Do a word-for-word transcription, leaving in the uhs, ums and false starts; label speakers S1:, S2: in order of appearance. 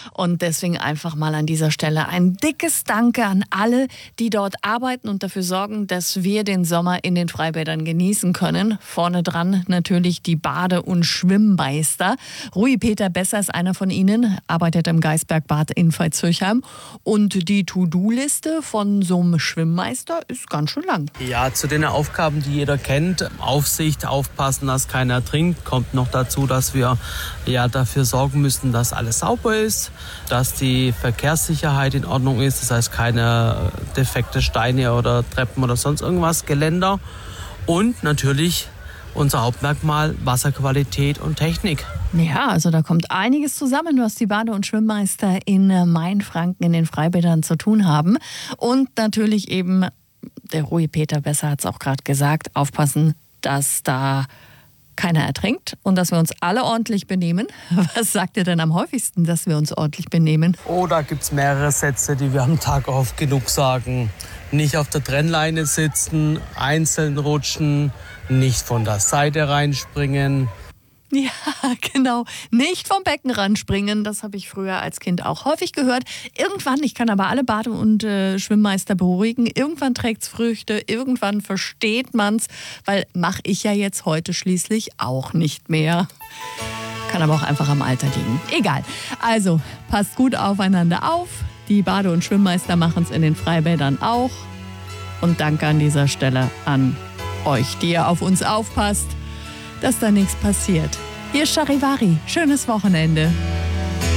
S1: Und deswegen einfach mal an dieser Stelle ein dickes Danke an alle, die dort arbeiten und dafür sorgen, dass wir den Sommer in den Freibädern genießen können. Vorne dran natürlich die Bade- und Schwimmmeister. Rui-Peter Besser ist einer von ihnen, arbeitet im Geisbergbad in Veitshöchheim. Und die To-Do-Liste von so einem Schwimmmeister ist ganz schön lang.
S2: Ja, zu den Aufgaben, die jeder kennt, Aufsicht, aufpassen, dass keiner ertrinkt, kommt noch dazu, dass wir ja dafür sorgen müssen, dass alles sauber ist, dass die Verkehrssicherheit in Ordnung ist, das heißt keine defekte Steine oder Treppen oder sonst irgendwas, Geländer und natürlich unser Hauptmerkmal Wasserqualität und Technik.
S1: Ja, also da kommt einiges zusammen, was die Bade- und Schwimmmeister in Mainfranken in den Freibädern zu tun haben. Und natürlich eben, der Rui-Peter Besser hat es auch gerade gesagt, aufpassen, dass da keiner ertrinkt und dass wir uns alle ordentlich benehmen. Was sagt ihr denn am häufigsten, dass wir uns ordentlich benehmen?
S2: Oh, da gibt es mehrere Sätze, die wir am Tag oft genug sagen. Nicht auf der Trennleine sitzen, einzeln rutschen, nicht von der Seite reinspringen.
S1: Ja, genau. Nicht vom Beckenrand springen. Das habe ich früher als Kind auch häufig gehört. Irgendwann, ich kann aber alle Bade- und äh, Schwimmmeister beruhigen, irgendwann trägt's Früchte, irgendwann versteht man's, weil mache ich ja jetzt heute schließlich auch nicht mehr. Kann aber auch einfach am Alter liegen. Egal. Also, passt gut aufeinander auf. Die Bade- und Schwimmmeister machen's in den Freibädern auch. Und danke an dieser Stelle an euch, die ihr auf uns aufpasst, dass da nichts passiert. Hier ist Charivari. Schönes Wochenende.